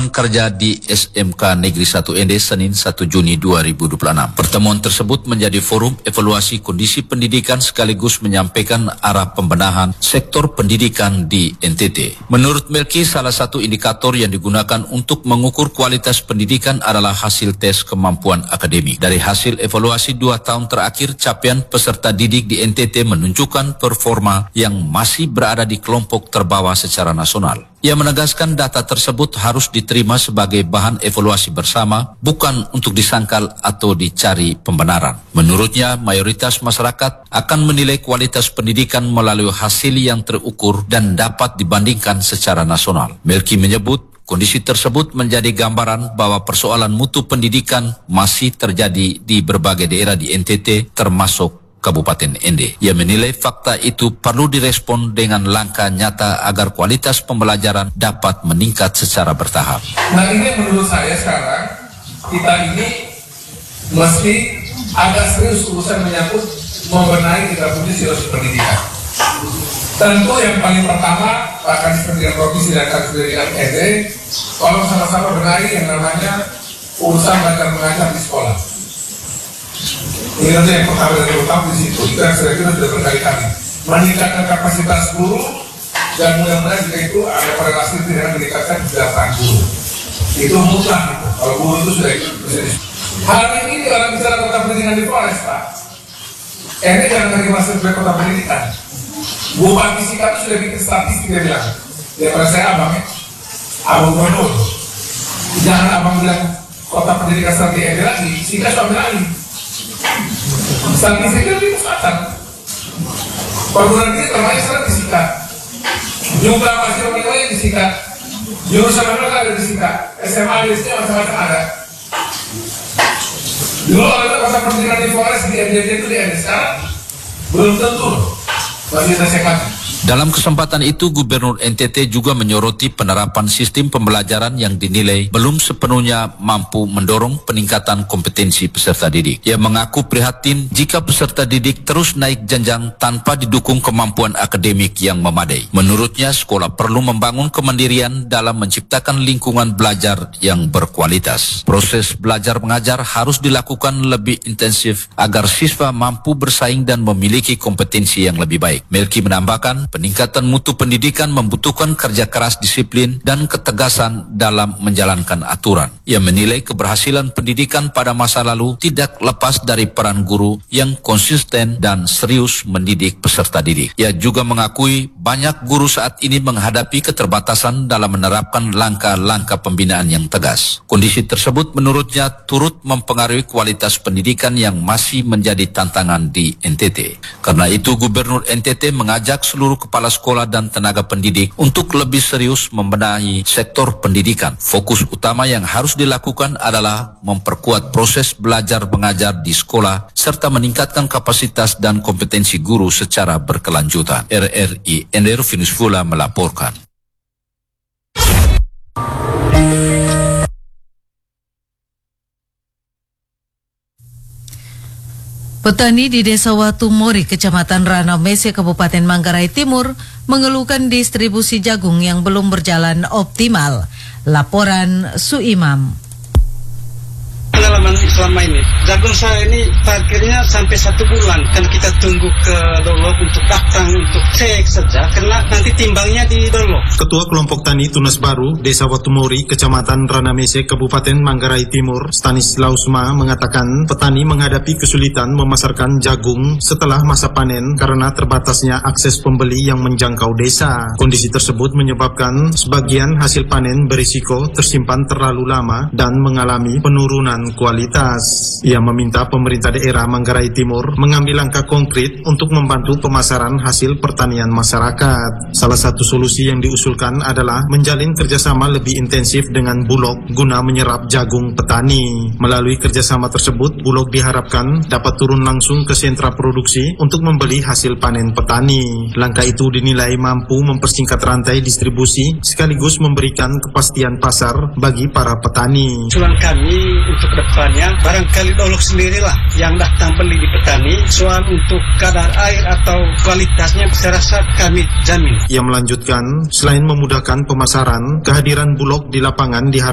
kunjungan kerja di SMK Negeri 1 Ende Senin 1 Juni 2026. Pertemuan tersebut menjadi forum evaluasi kondisi pendidikan sekaligus menyampaikan arah pembenahan sektor pendidikan di NTT. Menurut Melki, salah satu indikator yang digunakan untuk mengukur kualitas pendidikan adalah hasil tes kemampuan akademik. Dari hasil evaluasi 2 tahun terakhir, capaian peserta didik di NTT menunjukkan performa yang masih berada di kelompok terbawah secara nasional. Ia menegaskan data tersebut harus diterima sebagai bahan evaluasi bersama, bukan untuk disangkal atau dicari pembenaran. Menurutnya, mayoritas masyarakat akan menilai kualitas pendidikan melalui hasil yang terukur dan dapat dibandingkan secara nasional. Melki menyebut, kondisi tersebut menjadi gambaran bahwa persoalan mutu pendidikan masih terjadi di berbagai daerah di NTT, termasuk Kabupaten Ende. Ia menilai fakta itu perlu direspon dengan langkah nyata agar kualitas pembelajaran dapat meningkat secara bertahap. Nah, ini menurut saya sekarang kita ini mesti agak serius urusan menyangkut membenahi kita punya siklus pendidikan. Tentu yang paling pertama Pak Kadis Pendidikan Provinsi dan Kadis Pendidikan Ende, kalau sama-sama benahi yang namanya urusan belajar mengajar di sekolah. Ini nanti yang pertama dan terutama di situ, itu yang saya kira sudah berkali-kali meningkatkan kapasitas guru, dan mudah-mudahan jika itu ada korelasi dengan meningkatkan kesejahteraan guru. Itu mutlak itu. Kalau guru itu sudah hari ini orang bicara kota pendidikan di Flores, Pak. Ini jangan lagi masuk ke kota pendidikan. Bupati Sikap itu sudah bikin statistik, dia bilang. Dia pada saya abang gubernur. Jangan abang bilang kota pendidikan strategi lagi, Sikap sudah berani. Statistiknya lebih kesempatan. Perguruan tinggi terbanyak sekarang disikat. Jumlah mahasiswa yang disikat. Jurusan mereka ada disikat. SMA di sini macam-macam ada. Dulu ada kota pendidikan di Flores di NTT itu di NTT, sekarang belum tentu masih ada sekat. Dalam kesempatan itu, Gubernur NTT juga menyoroti penerapan sistem pembelajaran yang dinilai belum sepenuhnya mampu mendorong peningkatan kompetensi peserta didik. Ia mengaku prihatin jika peserta didik terus naik jenjang tanpa didukung kemampuan akademik yang memadai. Menurutnya, sekolah perlu membangun kemandirian dalam menciptakan lingkungan belajar yang berkualitas. Proses belajar mengajar harus dilakukan lebih intensif agar siswa mampu bersaing dan memiliki kompetensi yang lebih baik. Melki menambahkan, peningkatan mutu pendidikan membutuhkan kerja keras, disiplin, dan ketegasan dalam menjalankan aturan. Ia menilai keberhasilan pendidikan pada masa lalu tidak lepas dari peran guru yang konsisten dan serius mendidik peserta didik. Ia juga mengakui banyak guru saat ini menghadapi keterbatasan dalam menerapkan langkah-langkah pembinaan yang tegas. Kondisi tersebut menurutnya turut mempengaruhi kualitas pendidikan yang masih menjadi tantangan di NTT. Karena itu, Gubernur NTT mengajak seluruh kepala sekolah dan tenaga pendidik untuk lebih serius membenahi sektor pendidikan. Fokus utama yang harus dilakukan adalah memperkuat proses belajar mengajar di sekolah serta meningkatkan kapasitas dan kompetensi guru secara berkelanjutan. RRI Ender Finus Fula melaporkan. Petani di Desa Watumori, Kecamatan Ranamese, Kabupaten Manggarai Timur, mengeluhkan distribusi jagung yang belum berjalan optimal. Laporan Suimam. Pengalaman selama ini, jagung saya ini parkirnya sampai 1 bulan. Kan kita tunggu ke Dolok untuk datang untuk cek saja, karena nanti timbangnya di Dolok. Ketua Kelompok Tani Tunas Baru, Desa Watumori, Kecamatan Ranamese, Kabupaten Manggarai Timur, Stanislaus Ma, mengatakan petani menghadapi kesulitan memasarkan jagung setelah masa panen karena terbatasnya akses pembeli yang menjangkau desa. Kondisi tersebut menyebabkan sebagian hasil panen berisiko tersimpan terlalu lama dan mengalami penurunan kualitas. Ia meminta pemerintah daerah Manggarai Timur mengambil langkah konkret untuk membantu pemasaran hasil pertanian masyarakat. Salah satu solusi yang diusulkan adalah menjalin kerjasama lebih intensif dengan Bulog guna menyerap jagung petani. Melalui kerjasama tersebut, Bulog diharapkan dapat turun langsung ke sentra produksi untuk membeli hasil panen petani. Langkah itu dinilai mampu mempersingkat rantai distribusi sekaligus memberikan kepastian pasar bagi para petani. Usulan kami untuk kedepannya, barangkali Dolok sendirilah yang datang beli di petani. Soal untuk kadar air atau kualitasnya saya rasa kami jamin. Ia melanjutkan, selain memudahkan pemasaran, kehadiran Bulog di lapangan diharapkan